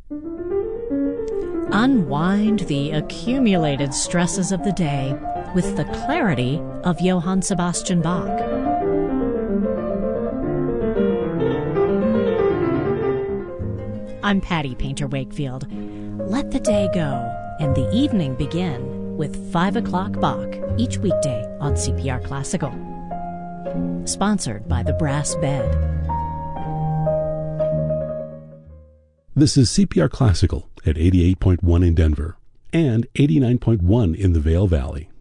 Unwind the accumulated stresses of the day with the clarity of Johann Sebastian Bach. I'm Patty Painter Wakefield. Let the day go and the evening begin with 5 o'clock Bach each weekday on CPR Classical. Sponsored by the Brass Bed. This is CPR Classical at 88.1 in Denver and 89.1 in the Vail Valley.